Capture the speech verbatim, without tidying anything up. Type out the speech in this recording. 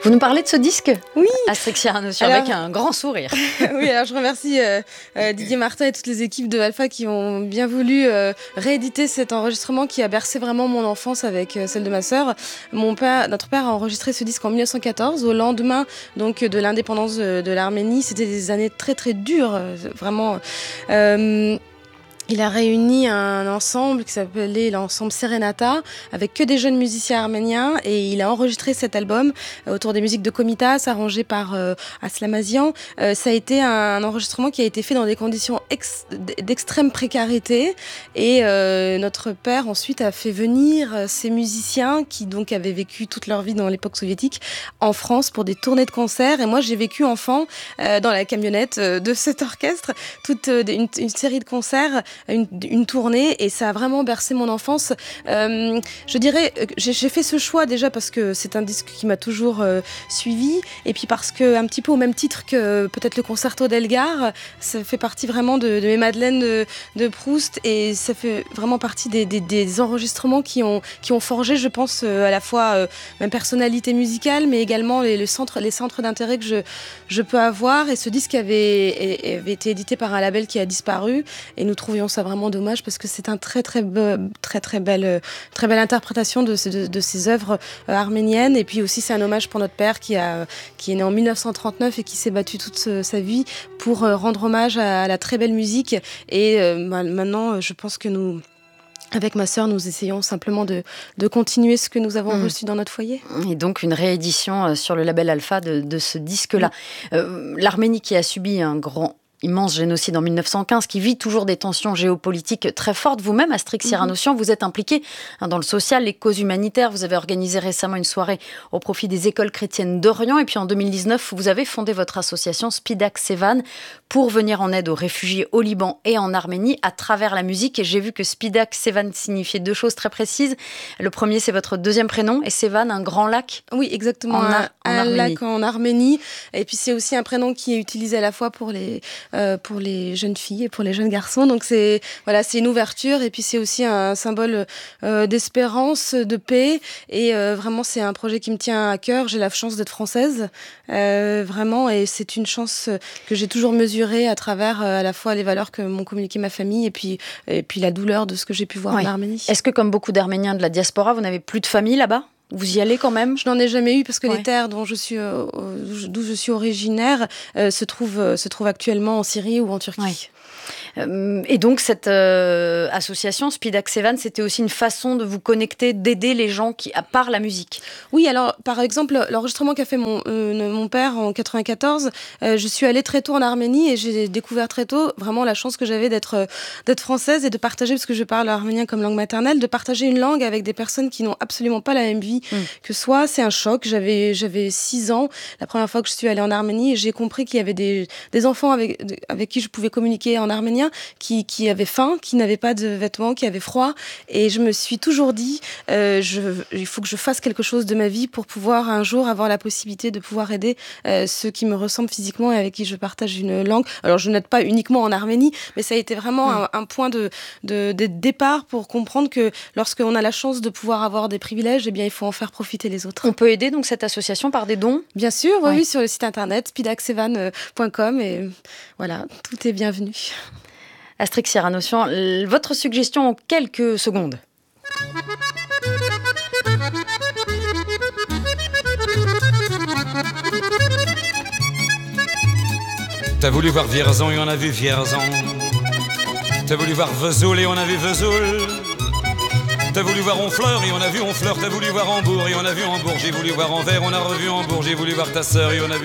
Vous nous parlez de ce disque ? Oui. Astrix Cyrano avec un grand sourire. Oui, alors je remercie euh, euh, Didier Martin et toutes les équipes de Alpha qui ont bien voulu euh, rééditer cet enregistrement qui a bercé vraiment mon enfance avec euh, celle de ma sœur. Mon père, notre père a enregistré ce disque en mille neuf cent quatorze, au lendemain donc de l'indépendance de, de l'Arménie. C'était des années très très dures, euh, vraiment. Euh, Il a réuni un ensemble qui s'appelait l'ensemble Serenata, avec que des jeunes musiciens arméniens, et il a enregistré cet album autour des musiques de Komitas, arrangé par euh, Aslam Azian. Euh, ça a été un enregistrement qui a été fait dans des conditions ex- d'extrême précarité, et euh, notre père ensuite a fait venir ces musiciens qui donc avaient vécu toute leur vie dans l'époque soviétique en France pour des tournées de concerts. Et moi j'ai vécu enfant euh, dans la camionnette euh, de cet orchestre, toute euh, une, une série de concerts. Une, une tournée, et ça a vraiment bercé mon enfance. Euh, je dirais, j'ai, j'ai fait ce choix déjà parce que c'est un disque qui m'a toujours euh, suivi, et puis parce que, un petit peu au même titre que peut-être le concerto d'Elgar, ça fait partie vraiment de, de mes Madeleines de, de Proust, et ça fait vraiment partie des, des, des enregistrements qui ont, qui ont forgé, je pense, euh, à la fois euh, ma personnalité musicale, mais également les, le centre, les centres d'intérêt que je, je peux avoir. Et ce disque avait, avait été édité par un label qui a disparu, et nous trouvions ça vraiment dommage parce que c'est un très très be- très très belle très belle interprétation de ces de, de ces œuvres euh, arméniennes. Et puis aussi c'est un hommage pour notre père qui a qui est né en mille neuf cent trente-neuf et qui s'est battu toute ce, sa vie pour euh, rendre hommage à, à la très belle musique. Et euh, maintenant je pense que nous, avec ma sœur, nous essayons simplement de, de continuer ce que nous avons mmh. reçu dans notre foyer. Et donc une réédition sur le label Alpha de, de ce disque-là. Mmh. Euh, L'Arménie qui a subi un grand immense génocide en mille neuf cent quinze, qui vit toujours des tensions géopolitiques très fortes. Vous-même, Astrix Cyrano, mmh. vous êtes impliqué dans le social, les causes humanitaires. Vous avez organisé récemment une soirée au profit des écoles chrétiennes d'Orient. Et puis en deux mille dix-neuf, vous avez fondé votre association Spidak Sevan pour venir en aide aux réfugiés au Liban et en Arménie à travers la musique. Et j'ai vu que Spidak Sevan signifiait deux choses très précises. Le premier, c'est votre deuxième prénom, et Sevan, un grand lac. Oui, exactement, en, un, en un Arménie. lac en Arménie. Et puis c'est aussi un prénom qui est utilisé à la fois pour les Euh, pour les jeunes filles et pour les jeunes garçons. Donc c'est voilà, c'est une ouverture, et puis c'est aussi un symbole euh, d'espérance, de paix, et euh, vraiment c'est un projet qui me tient à cœur. J'ai la chance d'être française, euh, vraiment, et c'est une chance que j'ai toujours mesurée à travers euh, à la fois les valeurs que m'ont communiquées ma famille, et puis, et puis la douleur de ce que j'ai pu voir oui. en Arménie. Est-ce que comme beaucoup d'Arméniens de la diaspora, vous n'avez plus de famille là-bas ? Vous y allez quand même ? Je n'en ai jamais eu parce que ouais. les terres dont je suis, euh, d'où je suis originaire euh, se trouvent, euh, se trouvent actuellement en Syrie ou en Turquie. Ouais. Et donc cette euh, association Spidak Sevan, c'était aussi une façon de vous connecter, d'aider les gens qui, à part la musique. Oui, alors par exemple l'enregistrement qu'a fait mon, euh, mon père en quatre-vingt-quatorze, euh, je suis allée très tôt en Arménie et j'ai découvert très tôt vraiment la chance que j'avais d'être euh, d'être française et de partager, parce que je parle arménien comme langue maternelle, de partager une langue avec des personnes qui n'ont absolument pas la même vie mmh. que soi. C'est un choc. J'avais j'avais six ans la première fois que je suis allée en Arménie, et j'ai compris qu'il y avait des des enfants avec avec qui je pouvais communiquer en arménien, qui, qui avaient faim, qui n'avaient pas de vêtements, qui avaient froid. Et je me suis toujours dit, euh, je, il faut que je fasse quelque chose de ma vie pour pouvoir un jour avoir la possibilité de pouvoir aider euh, ceux qui me ressemblent physiquement et avec qui je partage une langue. Alors je n'aide pas uniquement en Arménie, mais ça a été vraiment mmh. un, un point de, de, de départ pour comprendre que lorsqu'on a la chance de pouvoir avoir des privilèges, eh bien, il faut en faire profiter les autres. On peut aider donc cette association par des dons ? Bien sûr, oui, ouais. oui, sur le site internet spidak sevan point com, et voilà, tout est bienvenu. Astrix Cyrano, votre suggestion en quelques secondes. T'as voulu voir Vierzon et on a vu Vierzon. T'as voulu voir Vesoul et on a vu Vesoul. T'as voulu voir Honfleur et on a vu Honfleur. T'as voulu voir Hambourg et on a vu Hambourg. J'ai voulu voir Anvers, on a revu Hambourg. J'ai voulu voir ta sœur et on a vu